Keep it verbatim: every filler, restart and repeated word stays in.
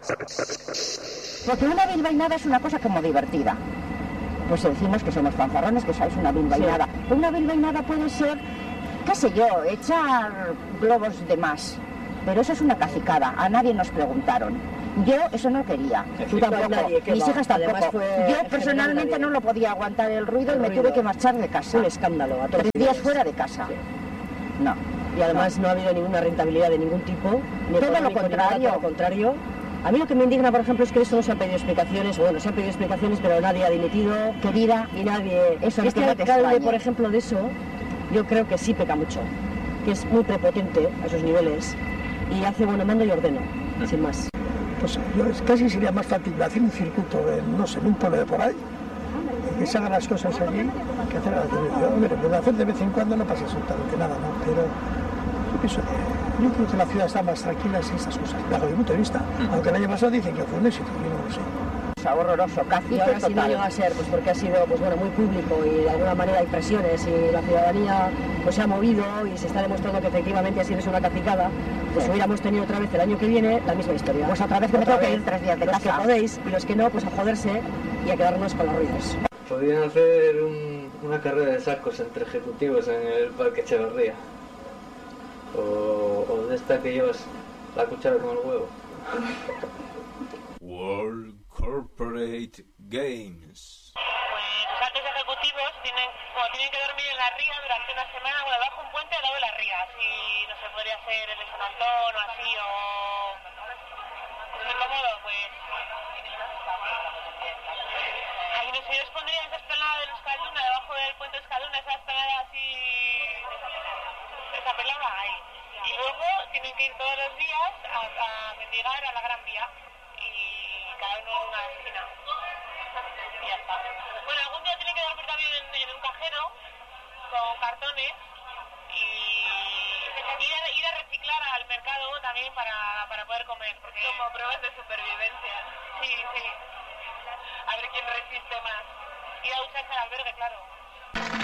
Porque una bilbainada es una cosa como divertida. Pues decimos que somos fanfarrones, que sois una bilbainada. Sí. Una bilbainada puede ser, qué sé yo, echar globos de más. Pero eso es una cacicada, a nadie nos preguntaron. Yo eso no quería, tú tampoco, nadie, mis va. hijas tampoco. Yo personalmente no lo podía aguantar el ruido el y me ruido. tuve que marchar de casa. Un escándalo. A Tres días fuera de casa. Sí. No. Y además no. no ha habido ninguna rentabilidad de ningún tipo. Ni todo lo contrario. Todo lo contrario. A mí lo que me indigna, por ejemplo, es que de eso no se han pedido explicaciones. Bueno, se han pedido explicaciones, pero nadie ha dimitido. Querida, y nadie... Eso este no alcalde, por ejemplo, de eso, yo creo que sí peca mucho. Que es muy prepotente a esos niveles. Y hace bueno mando y ordeno, mm. sin más. Pues yo es, casi sería más fácil hacer un circuito en, no sé, en un pueblo de por ahí, y que se hagan las cosas allí, que hacer a la televisión. Hombre, pero hacer de vez en cuando no pasa absolutamente nada, ¿no? Pero yo pienso que, yo creo que la ciudad está más tranquila sin esas cosas, desde mi punto de vista. Mm. Aunque el año pasado dicen que fue un éxito, yo no lo sé. Horroroso, casi y ahora si no llega a ser, pues porque ha sido pues bueno muy público y de alguna manera hay presiones y la ciudadanía pues se ha movido y se está demostrando que efectivamente ha sido una cacicada, pues sí. hubiéramos tenido otra vez el año que viene la misma historia. Pues otra vez que me tengo que ir tres días de los casa. Los que podéis y los que no, pues a joderse y a quedarnos con los ruidos. Podrían hacer un, una carrera de sacos entre ejecutivos en el Parque Echeverría. O, o de esta que llevas la cuchara con el huevo. World Corporate Games. Pues los altos ejecutivos tienen, como tienen que dormir en la ría durante una semana, bueno, bajo un puente al lado de la ría, así no se podría hacer en el San Antón o así, o es muy cómodo, pues ahí no sé, yo os pondría esa esplanada de Euskalduna, debajo del puente de Euskalduna, esa esplanada así, esa pelada ahí, y luego tienen que ir todos los días a, a mendigar a la Gran Vía. Cada uno en una esquina y ya está. Bueno, algún día tiene que dormir también en, en un cajero con cartones y ir a, ir a reciclar al mercado también para, para poder comer, porque como pruebas de supervivencia. Sí, sí, a ver quién resiste más. Ir a ducharse al albergue, claro.